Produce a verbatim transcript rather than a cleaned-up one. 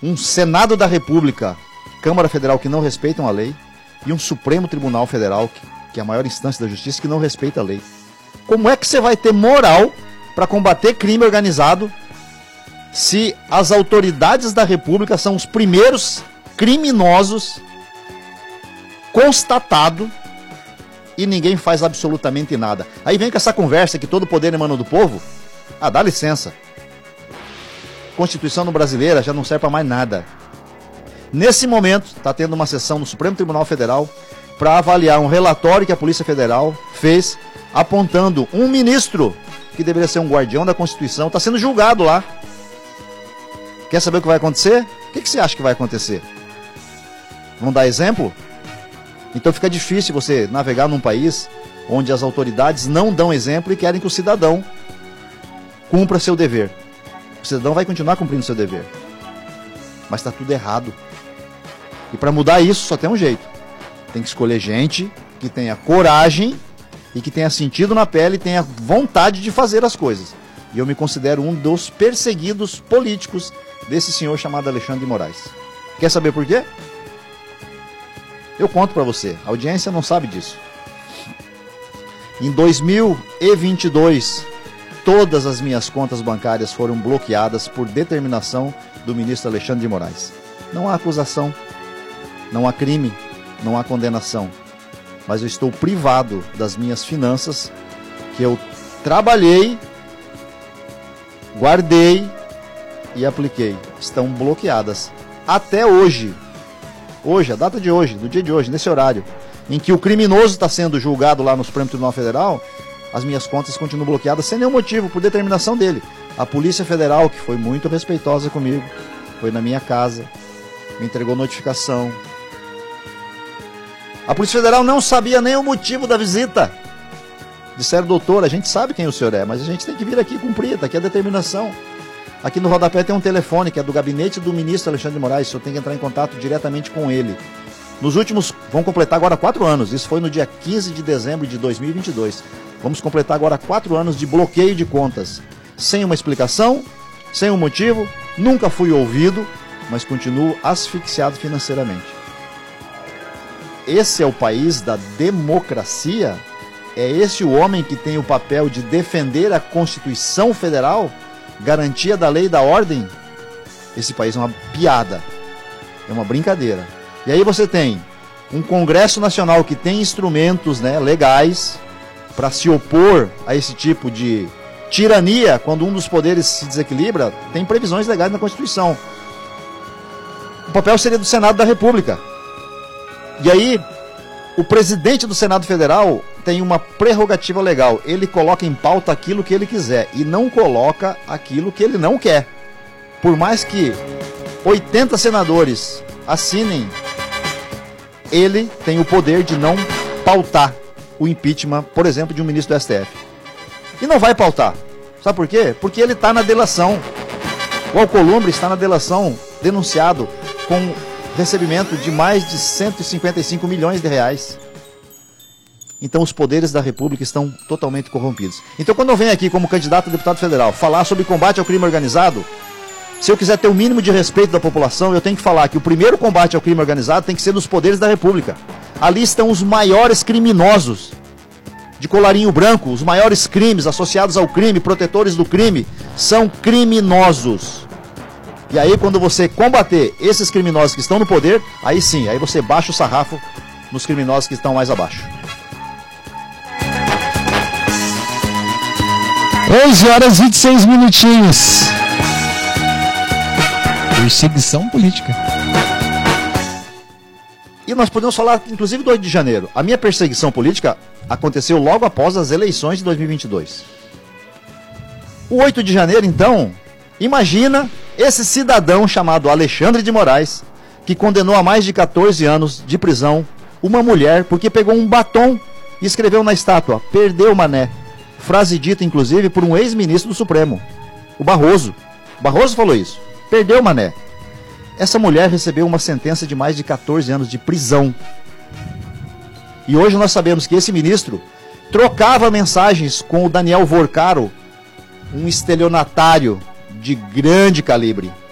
um Senado da República, Câmara Federal que não respeitam a lei, e um Supremo Tribunal Federal, que, que é a maior instância da justiça, que não respeita a lei. Como é que você vai ter moral para combater crime organizado se as autoridades da República são os primeiros criminosos constatados e ninguém faz absolutamente nada? Aí vem com essa conversa que todo poder emana do povo. Ah, dá licença. Constituição brasileira já não serve para mais nada. Nesse momento, está tendo uma sessão no Supremo Tribunal Federal para avaliar um relatório que a Polícia Federal fez, apontando um ministro que deveria ser um guardião da Constituição, está sendo julgado lá. Quer saber o que vai acontecer? O que, que você acha que vai acontecer? Vão dar exemplo? Então fica difícil você navegar num país onde as autoridades não dão exemplo e querem que o cidadão cumpra seu dever. O cidadão vai continuar cumprindo seu dever. Mas está tudo errado. E para mudar isso só tem um jeito. Tem que escolher gente que tenha coragem e que tenha sentido na pele e tenha vontade de fazer as coisas. E eu me considero um dos perseguidos políticos desse senhor chamado Alexandre de Moraes. Quer saber por quê? Eu conto para você. A audiência não sabe disso. Em dois mil e vinte e dois, todas as minhas contas bancárias foram bloqueadas por determinação do ministro Alexandre de Moraes. Não há acusação, não há crime, não há condenação. Mas eu estou privado das minhas finanças que eu trabalhei, guardei e apliquei. Estão bloqueadas até hoje. Hoje, a data de hoje, do dia de hoje, nesse horário, em que o criminoso está sendo julgado lá no Supremo Tribunal Federal, as minhas contas continuam bloqueadas sem nenhum motivo, por determinação dele. A Polícia Federal, que foi muito respeitosa comigo, foi na minha casa, me entregou notificação. A Polícia Federal não sabia nem o motivo da visita. Disseram, doutor, a gente sabe quem o senhor é, mas a gente tem que vir aqui cumprir, está aqui a determinação. Aqui no rodapé tem um telefone, que é do gabinete do ministro Alexandre de Moraes, o senhor tem que entrar em contato diretamente com ele. Nos últimos, vão completar agora quatro anos, isso foi no dia quinze de dezembro de dois mil e vinte e dois. Vamos completar agora quatro anos de bloqueio de contas. Sem uma explicação, sem um motivo, nunca fui ouvido, mas continuo asfixiado financeiramente. Esse é o país da democracia? É esse o homem que tem o papel de defender a Constituição Federal? Garantia da lei e da ordem? Esse país é uma piada, é uma brincadeira. E aí você tem um Congresso Nacional que tem instrumentos, né, legais para se opor a esse tipo de tirania. Quando um dos poderes se desequilibra, tem previsões legais na Constituição. O papel seria do Senado da República. E aí, o presidente do Senado Federal tem uma prerrogativa legal. Ele coloca em pauta aquilo que ele quiser e não coloca aquilo que ele não quer. Por mais que oitenta senadores assinem, ele tem o poder de não pautar o impeachment, por exemplo, de um ministro do S T F. E não vai pautar. Sabe por quê? Porque ele está na delação. O Alcolumbre está na delação, denunciado com recebimento de mais de cento e cinquenta e cinco milhões de reais. Então os poderes da República estão totalmente corrompidos. Então quando eu venho aqui como candidato a deputado federal falar sobre combate ao crime organizado, se eu quiser ter o mínimo de respeito da população, eu tenho que falar que o primeiro combate ao crime organizado tem que ser dos poderes da República. Ali estão os maiores criminosos, de colarinho branco, os maiores crimes associados ao crime, protetores do crime, são criminosos. E aí quando você combater esses criminosos que estão no poder, aí sim, aí você baixa o sarrafo nos criminosos que estão mais abaixo. onze horas e vinte e seis minutinhos. Perseguição política. E nós podemos falar, inclusive, do oito de janeiro. A minha perseguição política aconteceu logo após as eleições de dois mil e vinte e dois. O oito de janeiro, então, imagina esse cidadão chamado Alexandre de Moraes, que condenou a mais de quatorze anos de prisão uma mulher porque pegou um batom e escreveu na estátua, perdeu mané. Frase dita, inclusive, por um ex-ministro do Supremo, o Barroso. O Barroso falou isso, perdeu mané. Essa mulher recebeu uma sentença de mais de quatorze anos de prisão. E hoje nós sabemos que esse ministro trocava mensagens com o Daniel Vorcaro, um estelionatário de grande calibre.